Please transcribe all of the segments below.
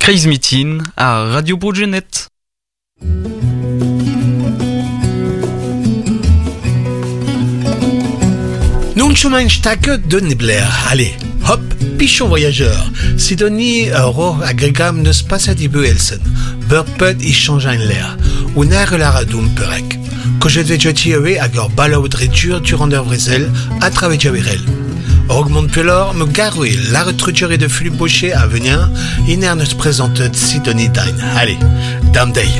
Crazy Meeting à Radio Bourgenet. Non chemin stacke de Nibler. Allez, hop, pichon voyageur. Sidonie euro agrégam ne se passe à Dibu Elsen. Burpet y change un l'air. Un air la radoum perek. Que je devais jeter à gor bala ou dréture durant leur vrezel à travers Javirel. Augmente Pelor me garouille la retruture de flux poché à venir. Iner ne se présente Sidonie Dine. Allez, Dame Day.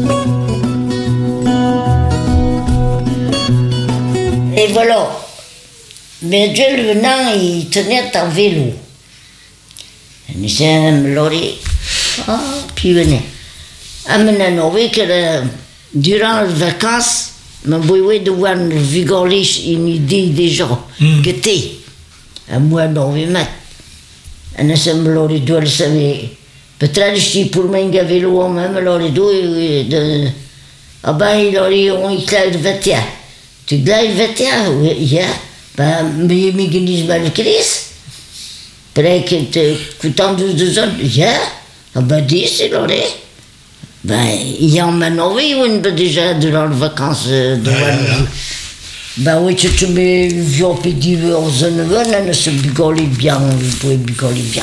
Et voilà. Mais Dieu le venant, il tenait en vélo. Il disait, Laurie, puis il venait. Maintenant, oui, que durant les vacances, je voulais de voir vigorer une idée des gens que t'es. À moi, non, oui, mais. Et ça me Laurie doit le savoir. Peut-être que je dis pour moi, il y a vélo en même, Laurie doit. Ah ben, il aurait eu le 21. Tu l'as le 21, oui, yeah. Ben, mais mécanisme à le crise. Après que tu coûtant 12 ans, yeah. Ah ben, 10, c'est l'aurait. Ben, il y a maintenant, oui, on peut déjà durant les vacances de ben oui, tu mets vieux petit aux zones, on se bigole bien, on peut bigoler bien.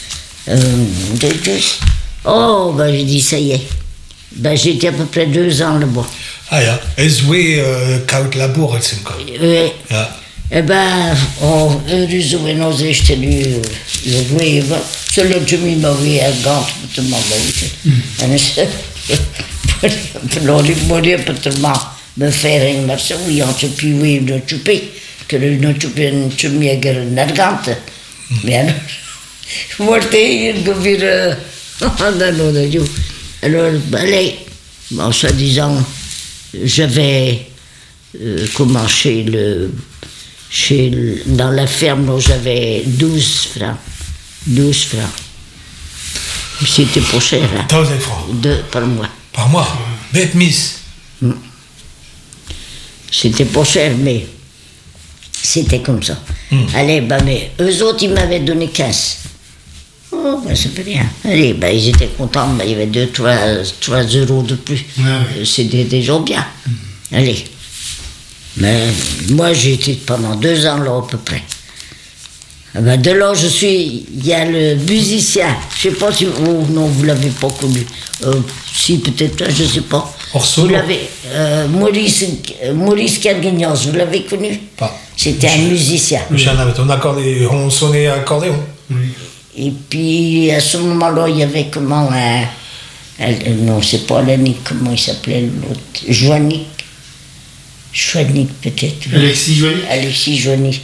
Oh, ben j'ai dit, ça y est. Ben j'étais à peu près 2 ans là-bas. Ah ja, es oui, kaut labor als im Kopf. Oui. Ja. Eh ben, heureusement, nous avons tenu, oui, celui que je m'avais à Gant, tout le monde. Pour lui mourir, pour me faire une marche, oui, on se peut, oui, de tuper, que le tuper, tu m'y as nargante. Mais alors, volter, il devait, alors, allez, bon, soi-disant, j'avais commencé dans la ferme, j'avais 12 francs. 12 francs. C'était pas cher. Hein. 1000 francs. Par mois. Par mois. Bête miss. C'était pas cher, mais c'était comme ça. Allez, ben, mais eux autres, ils m'avaient donné 15. Oh, ben, ça fait rien. Allez, ben, ils étaient contents, ben, il y avait 3 euros de plus. Ouais. C'était déjà bien. Allez. Mais moi, j'ai été pendant 2 ans là, à peu près. Ben, de là, il y a le musicien. Je ne sais pas si. Oh, non, vous ne l'avez pas connu. Si, peut-être, je ne sais pas. Orso, vous l'avez. Maurice Kerguignos, vous l'avez connu? Pas. C'était un musicien. On sonnait à accordéon. Et puis, à ce moment-là, il y avait comment non, c'est pas Lenny, comment il s'appelait l'autre? Joannick, peut-être. Alexis Joannick. Alexis Joannick.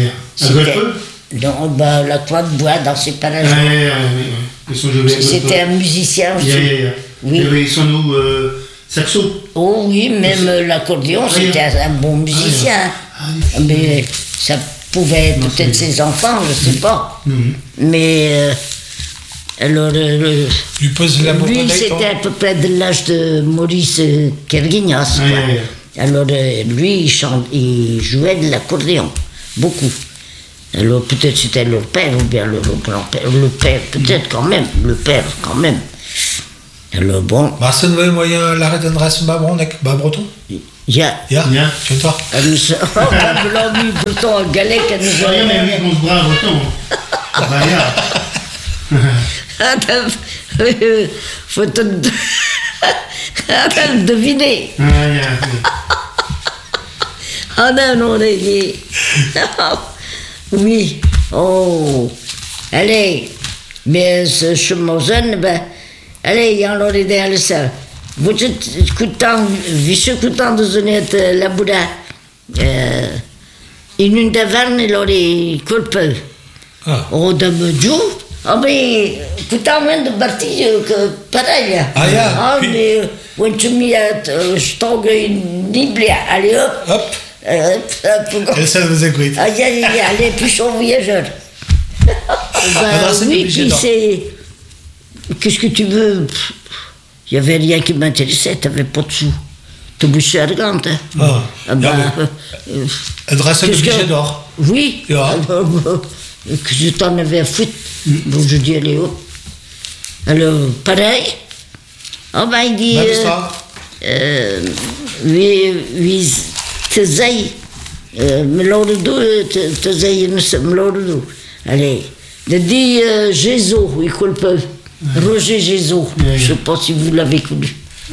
Non, ben, la croix de bois dans ses parages. C'était un musicien aussi. Oui. Il y avait son nom saxo. Oh oui, même l'accordéon, c'était un bon musicien. Mais ça pouvait être peut-être ses enfants, je ne sais pas. Mais alors, lui, c'était à peu près de l'âge de Maurice Kerguignas. Alors, lui, il jouait de l'accordéon, beaucoup. Alors, peut-être c'était leur père ou bien leur grand-père. Le père, peut-être quand même. Le père, quand même. Alors, bon. Marcel, vous voyez moyen l'arrêt d'un race breton? Ja. Tu vois? Oui, breton, un galet qui nous a. Oui, mais oui, on se bras breton. Faut te deviner. Ah non, on est dit. Oui. Oh. Allez. Mais ce chemin, ben. Allez, il y a l'autre idée à le faire. Vous êtes content, de donner la Bouddha. In une taverne, il aurait colpé. Oh, de me dire. Ah, mais, content de partir, pareil. Ah, mais, quand tu m'y as, je t'en niblia. Allez, hop. Elle ça vous écoute. Allez, puis son voyageur. Oui, puis c'est. Qu'est-ce que tu veux? Il n'y avait rien qui m'intéressait, tu n'avais pas de sous. Tu bouchais à Argante. Elle reste le budget d'or. Oui. Que je t'en avais à foutre. Donc je dis, allez, hop. Alors, pareil. Oh, ben, il dit... Même histoire. wie te zei, melodie, te zei melodie. Allez, de dit Gézo, il coule pas. Roger Gézo, je sais pas si vous l'avez connu.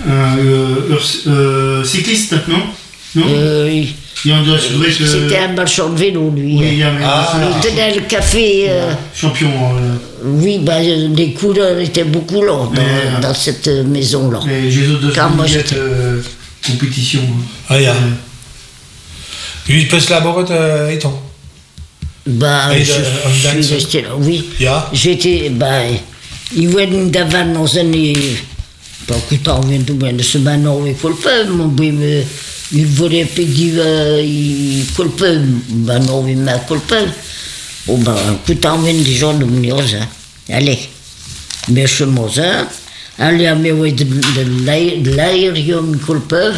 Cycliste, non? Non. C'était un marchand de vélo, lui. Oui, Il tenait le café. Champion. Oui, ben, les couleurs étaient beaucoup là dans cette maison-là. Et Gézo de Quand moi, cette compétition. Ah, ja. Wie bist laboret étant? Ben, Et je suis resté là, oui. Ja. J'étais, ben, il venait d'avant dans un pas écoutant, on vient de voir, ce maintenant, il coule pas, mon bébé, il voulait dire, il coule pas, ben non, il m'a coule pas. Oh, ben, écoutant, on vient des gens de mon allez, mais chez moi, allez, à mes ouais, de l'aérium, il coule pas.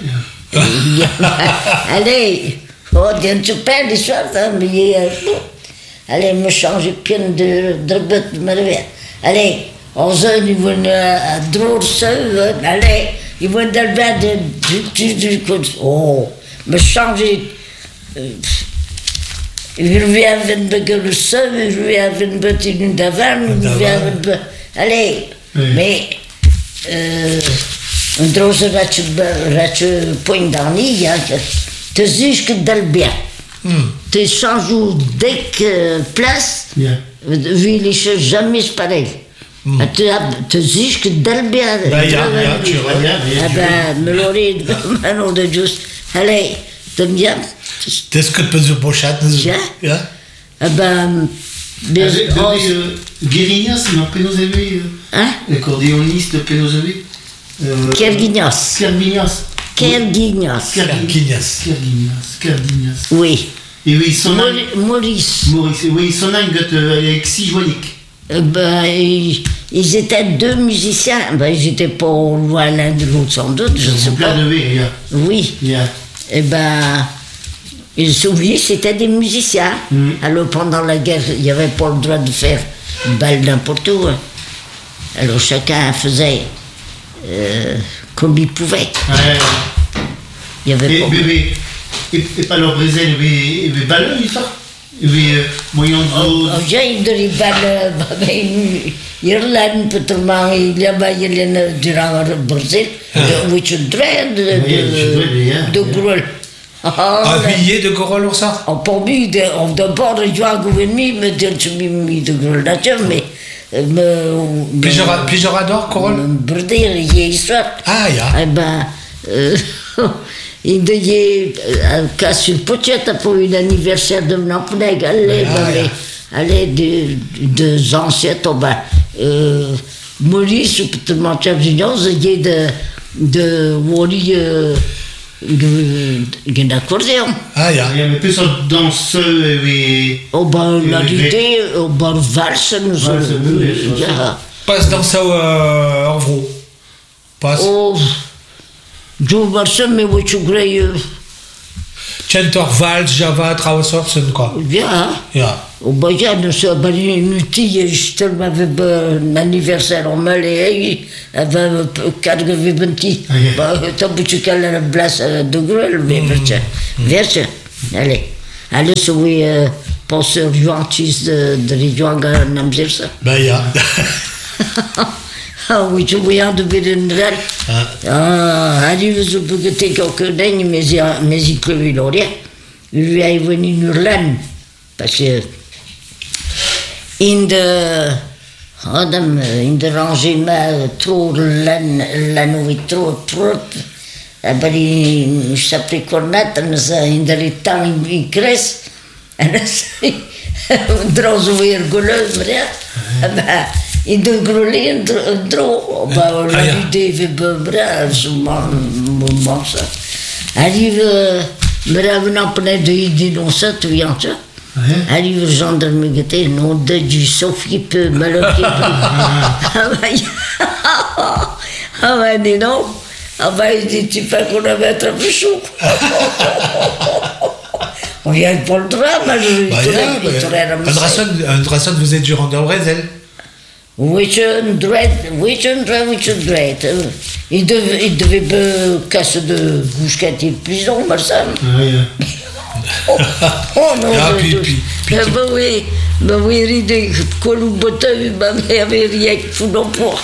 Allez, oh, tu perds les soirs, mais allez, me changer plein de bêtes de malheur. Allez, on se dit, à drôle seul, allez, ils vont dans le bain oh, me changer. Je reviens avec le seul, je reviens avec une petite d'avant, je reviens avec. Allez, mais. Un drôle de point d'année, tu dis que dans le bien. Tu changes dès que place, vu les choses jamais pareil. Tu dis que dans le bien. Tu regardes. Ah ben, me l'aurait maintenant de juste. Allez, t'aimes bien? Qu'est-ce que tu peux dire pour chat? Ja? Ah ben. Guérignas, non, Pénosavé. Hein? Accordéoniste Pénosavé. Kerguignas. Kerguignas. Kerguignas. Kerguignas. Oui. Et oui, son nom. Maurice. Maurice, oui, son nom avec Sijonik. Ben, ils étaient deux musiciens. Ben, ils n'étaient pas loin l'un de l'autre, sans doute, je ne sais pas. Oui. Et ben, ils se souviennent, c'était des musiciens. Alors, pendant la guerre, il n'y avait pas le droit de faire balle n'importe où. Alors, chacun faisait comme il pouvait. Il y avait pas. Et pas leur Brésil, il y avait balle, il fait. Il y avait moyen de. J'ai de les balles, Irlande, peut-être, il y avait durant le Brésil, which dread de Grol. Ah, billet de Gorol, ou ça? On peut mis d'abord de jouer à gouverner, mais de Grol, mais. Péjorador, Corol? Brder, il y a histoire. Ah, ja. Eh ben, il devait casser le pochette pour un anniversaire de mon collègue. Allez, deux ancêtres, Maurice, peut-être mon chef junior, il y a de Wally, un accordéon. Ah, ja. Il y avait plus de danseux et. Oh, ben, la idée, ben, valse, nous avons. Passe dans ça au Orvro. Passe. Oh, Joe valse, mais oui, tu grey. Centor Vals, Java, Traversor, quoi. Bien. Ja. Oh, ben, il y a une outil, justement, avec un anniversaire en Malais, avec 4 petit. Tu as pu caler la place de Grel, mais verse. Allez, c'est oui, penseur juantis de Rijuanga, n'aime ça. Ben, ja. Ah oui, tu vois, de Bédendral. Arrive, je peux que tu aies quelques daignes, mais il pleut, il aurait. Il lui est venu une Irlande, parce que. In de rangement trop la nuit trop je s'appelait Cornette, in de temps il cresse, droz weer geluid, maar in de grolien droog, la idée fait bebrel, souvent ça. Arrive, me revenant près de Idinonsa, tu viens ça. Arrive le gendarme qui était, non, de du Sophie peut me le ah ben, dis non. Ah ben, il dit, tu fais qu'on avait un peu chaud. On vient pour le drame, Un drasson, vous êtes du Randall Brésil? Witchen dread. Il devait casser de bouche qui était de prison, Marcel. Oui. Oh non, Ah, puis- bah oui, ride Columbotin, ma mère avait rien que fou non pour.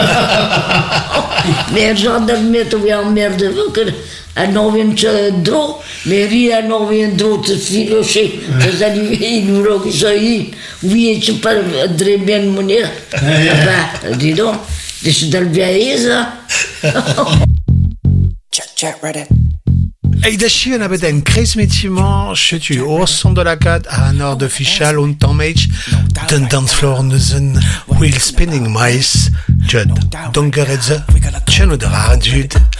Mais le gendarme m'avait emmerdé, que à Novendro, mais rien à Novendro, te filoché, les animés, ils nous recueillent, oui, je parle très bien de mon air. Bah, dis donc, c'est dans le vieillir, ça. Ei da chian a bet en kreizmetiement setu ur son de la kat a an ord official on tammage den dancefloor neuzen wheel spinning mice Judd, dongeredze, tchen o da radjud.